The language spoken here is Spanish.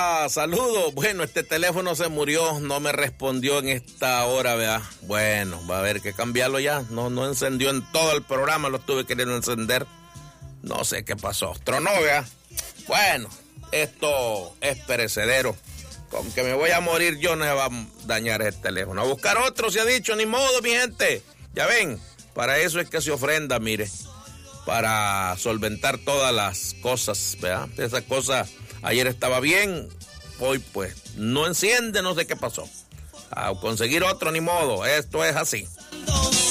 Saludos. Bueno, este teléfono se murió, no me respondió en esta hora, vea. Bueno, va a haber que cambiarlo ya. No encendió en todo el programa, lo estuve queriendo encender. No sé qué pasó. Tronó, vea. Bueno, esto es perecedero. Con que me voy a morir yo no se va a dañar el teléfono. A buscar otro, se ha dicho, ni modo, mi gente. Ya ven, para eso es que se ofrenda, mire. Para solventar todas las cosas, ¿verdad? Esa cosa ayer estaba bien, hoy pues no enciende, no sé qué pasó. A conseguir otro, ni modo, esto es así.